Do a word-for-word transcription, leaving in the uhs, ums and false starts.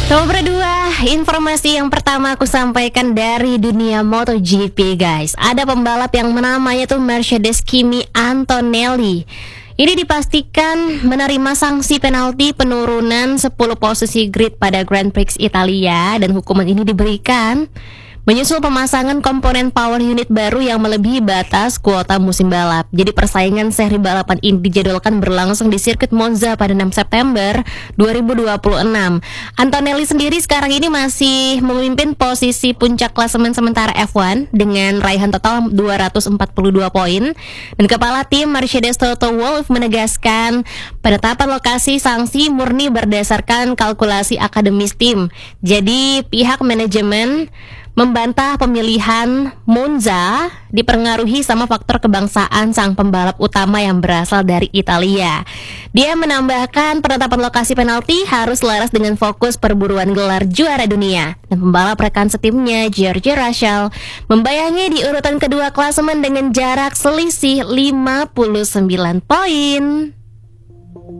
Nomor dua, informasi yang pertama aku sampaikan dari dunia MotoGP guys. Ada pembalap yang namanya tuh Mercedes Kimi Antonelli. Ini dipastikan menerima sanksi penalti penurunan sepuluh posisi grid pada Grand Prix Italia. Dan hukuman ini diberikan menyusul pemasangan komponen power unit baru yang melebihi batas kuota musim balap. Jadi persaingan seri balapan ini dijadwalkan berlangsung di sirkuit Monza pada enam September dua ribu dua puluh enam. Antonelli sendiri sekarang ini masih memimpin posisi puncak klasemen sementara F satu dengan raihan total dua ratus empat puluh dua poin. Dan kepala tim Mercedes Toto Wolff menegaskan penetapan lokasi sanksi murni berdasarkan kalkulasi akademis tim. Jadi pihak manajemen membantah pemilihan Monza dipengaruhi sama faktor kebangsaan sang pembalap utama yang berasal dari Italia. Dia menambahkan penetapan lokasi penalti harus selaras dengan fokus perburuan gelar juara dunia. Dan pembalap rekan setimnya George Russell membayangi di urutan kedua klasemen dengan jarak selisih lima puluh sembilan poin.